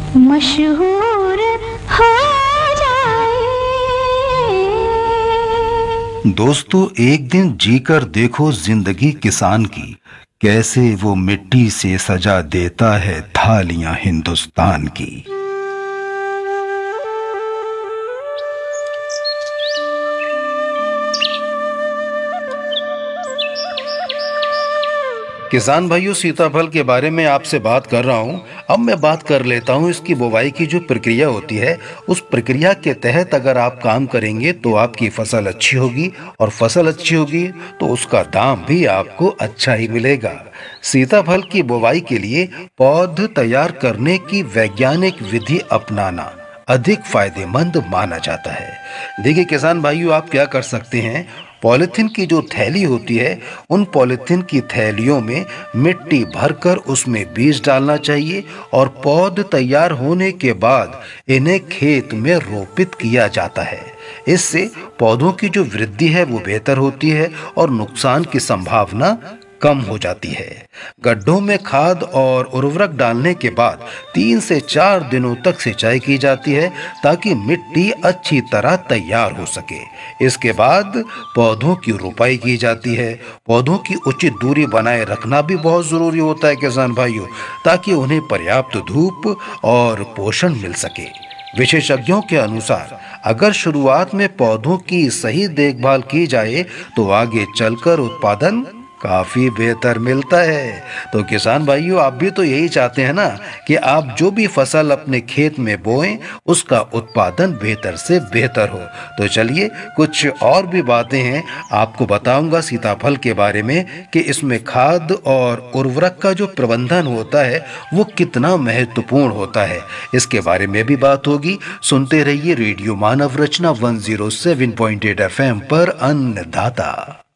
मशहूर हो जाए। दोस्तों, एक दिन जीकर देखो जिंदगी किसान की, कैसे वो मिट्टी से सजा देता है थालियां हिंदुस्तान की। किसान भाइयों, सीताफल के बारे में आपसे बात कर रहा हूं। अब मैं बात कर लेता हूं इसकी बुवाई की जो प्रक्रिया होती है, उस प्रक्रिया के तहत अगर आप काम करेंगे तो आपकी फसल अच्छी होगी, और फसल अच्छी होगी तो उसका दाम भी आपको अच्छा ही मिलेगा। सीताफल की बुवाई के लिए पौध तैयार करने की वैज्ञानिक विधि अपनाना अधिक फायदेमंद माना जाता है। देखिए किसान भाइयों, आप क्या कर सकते हैं, पॉलिथीन की जो थैली होती है, उन पॉलिथीन की थैलियों में मिट्टी भरकर उसमें बीज डालना चाहिए, और पौध तैयार होने के बाद इन्हें खेत में रोपित किया जाता है। इससे पौधों की जो वृद्धि है वो बेहतर होती है और नुकसान की संभावना कम हो जाती है। गड्ढों में खाद और उर्वरक डालने के बाद 3 से 4 दिनों तक सिंचाई की जाती है, ताकि मिट्टी अच्छी तरह तैयार हो सके। इसके बाद पौधों की रोपाई की जाती है। पौधों की उचित दूरी बनाए रखना भी बहुत ज़रूरी होता है किसान भाइयों, ताकि उन्हें पर्याप्त धूप और पोषण मिल सके। विशेषज्ञों के अनुसार अगर शुरुआत में पौधों की सही देखभाल की जाए तो आगे चलकर उत्पादन काफी बेहतर मिलता है। तो किसान भाइयों, आप भी तो यही चाहते हैं ना कि आप जो भी फसल अपने खेत में बोएं उसका उत्पादन बेहतर से बेहतर हो। तो चलिए कुछ और भी बातें हैं आपको बताऊंगा सीताफल के बारे में, कि इसमें खाद और उर्वरक का जो प्रबंधन होता है वो कितना महत्वपूर्ण होता है। इसके बारे में भी बात होगी। सुनते रहिए रेडियो मानव रचना 107.8 FM पर अन्नदाता।